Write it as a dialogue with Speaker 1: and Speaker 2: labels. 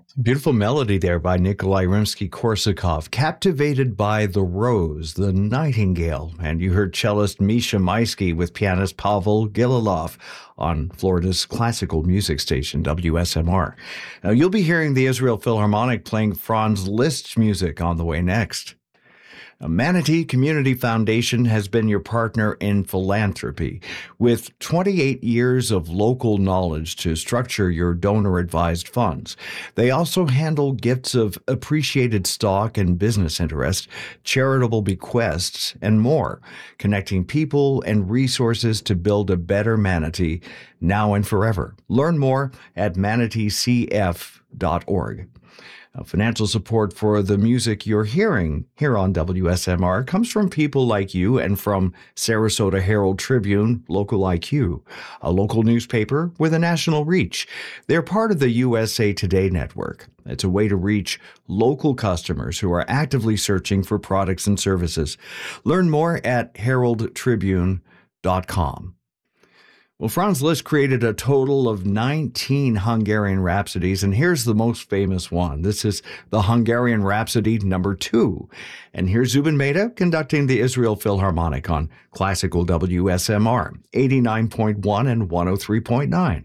Speaker 1: Beautiful melody there by Nikolai Rimsky-Korsakov, Captivated by the Rose, the Nightingale. And you heard cellist Misha Maisky with pianist Pavel Gililov on Florida's classical music station, WSMR. Now, you'll be hearing the Israel Philharmonic playing Franz Liszt's music on the way next. Manatee Community Foundation has been your partner in philanthropy with 28 years of local knowledge to structure your donor-advised funds. They also handle gifts of appreciated stock and business interest, charitable bequests, and more, connecting people and resources to build a better Manatee now and forever. Learn more at manateecf.org. Financial support for the music you're hearing here on WSMR comes from people like you and from Sarasota Herald Tribune, Local IQ, a local newspaper with a national reach. They're part of the USA Today network. It's a way to reach local customers who are actively searching for products and services. Learn more at heraldtribune.com. Well, Franz Liszt created a total of 19 Hungarian Rhapsodies, and here's the most famous one. This is the Hungarian Rhapsody number 2. And here's Zubin Mehta conducting the Israel Philharmonic on Classical WSMR 89.1 and 103.9.